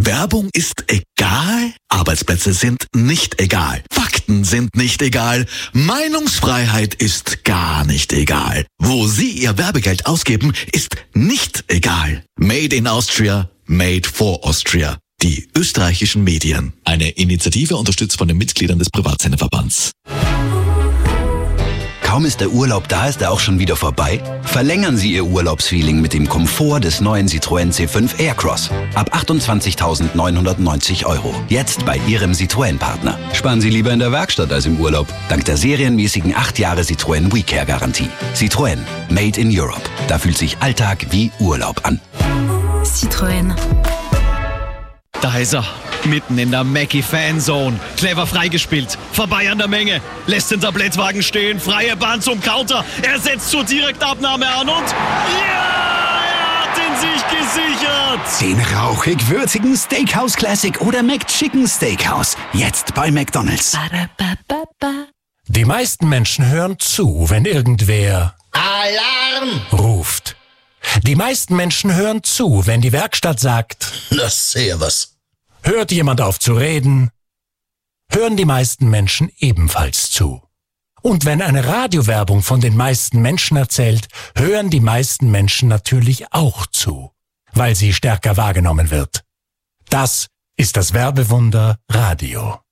Werbung ist egal? Arbeitsplätze sind nicht egal. Fakten sind nicht egal. Meinungsfreiheit ist gar nicht egal. Wo Sie Ihr Werbegeld ausgeben, ist nicht egal. Made in Austria, made for Austria. Die österreichischen Medien. Eine Initiative unterstützt von den Mitgliedern des Privatsenderverbands. Kaum ist der Urlaub da, ist er auch schon wieder vorbei? Verlängern Sie Ihr Urlaubsfeeling mit dem Komfort des neuen Citroën C5 Aircross. Ab 28.990 €. Jetzt bei Ihrem Citroën-Partner. Sparen Sie lieber in der Werkstatt als im Urlaub. Dank der serienmäßigen 8 Jahre Citroën WeCare-Garantie. Citroën. Made in Europe. Da fühlt sich Alltag wie Urlaub an. Citroën. Da ist er, mitten in der Mackie-Fanzone. Clever freigespielt, vorbei an der Menge. Lässt den Tablettwagen stehen, freie Bahn zum Counter. Er setzt zur Direktabnahme an und... ja, er hat ihn sich gesichert. Den rauchig-würzigen Steakhouse Classic oder McChicken Steakhouse. Jetzt bei McDonald's. Die meisten Menschen hören zu, wenn irgendwer Alarm! ruft. Die meisten Menschen hören zu, wenn die Werkstatt sagt, Na, servus. hört jemand auf zu reden, hören die meisten Menschen ebenfalls zu. Und wenn eine Radiowerbung von den meisten Menschen erzählt, hören die meisten Menschen natürlich auch zu, weil sie stärker wahrgenommen wird. Das ist das Werbewunder Radio.